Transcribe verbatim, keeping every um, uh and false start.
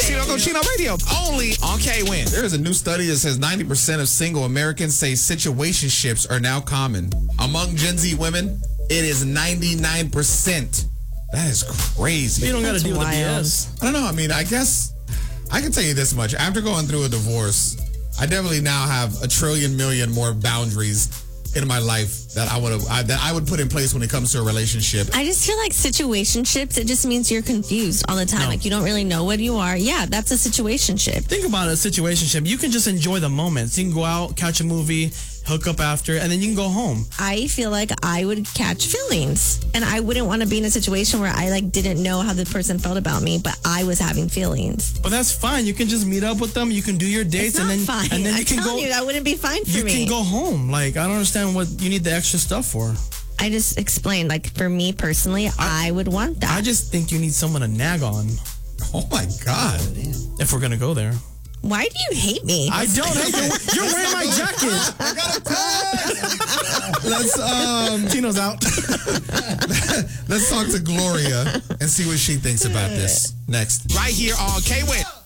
Chino Go Chino Radio, only on K-Win. There is a new study that says ninety percent of single Americans say situationships are now common. Among Gen Z women, it is ninety-nine percent. That is crazy. You don't got to deal with the B S. I don't know. I mean, I guess I can tell you this much. After going through a divorce, I definitely now have a trillion million more boundaries in my life that I would I, that I would put in place when it comes to a relationship. I just feel like situationships, it just means you're confused all the time. No. Like you don't really know what you are. Yeah, that's a situationship. Think about a situationship. You can just enjoy the moments. You can go out, catch a movie, hook up after, and then you can go home. I feel like I would catch feelings, and I wouldn't want to be in a situation where I like didn't know how the person felt about me, but I was having feelings. But that's fine. You can just meet up with them. You can do your dates, it's not and then fine. and then you I'm can telling go. You, that wouldn't be fine for you me. You can go home. Like I don't understand what you need the extra stuff for. I just explained. Like for me personally, I, I would want that. I just think you need someone to nag on. Oh my God! If we're gonna go there. Why do you hate me? I don't hate you. You're wearing my jacket. I got a pass. Let's um. Chino's out. Let's talk to Gloria and see what she thinks about this next. Right here on K-Win.